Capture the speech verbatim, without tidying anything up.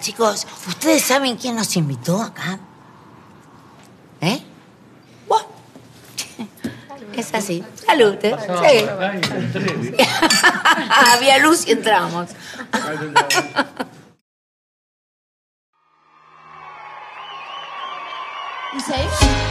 Chicos, ¿ustedes saben quién nos invitó acá? ¿Eh? Buah. Es así. Salud, ¿eh? Sí. Había luz y entramos. You safe?